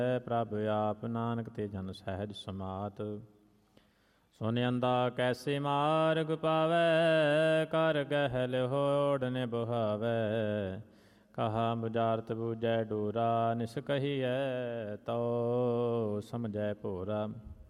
ਪ੍ਰਭ ਆਪ ਨਾਨਕ ਤੇ ਜਨ ਸਹਿਜ ਸਮਾਤ। ਸੁਨਿਆੰਦਾ ਕੈਸੇ ਮਾਰਗ ਪਾਵੈ, ਕਰ ਗਹਿਲ ਹੋੜ ਨਿਭਾਵੈ। ਕਹਾ ਬੁਝਾਰਤ ਬੂਝੈ ਡੋਰਾ, ਨਿਸ ਕਹੀਐ ਤਉ ਸਮਝੈ ਭੋਰਾ।